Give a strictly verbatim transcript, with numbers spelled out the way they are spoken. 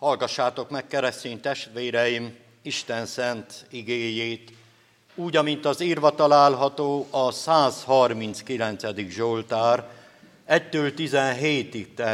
Hallgassátok meg, keresztény testvéreim, Isten szent igéjét, úgy, amint az írva található a száz harminckilencedik Zsoltár egytől tizenhétig terjedő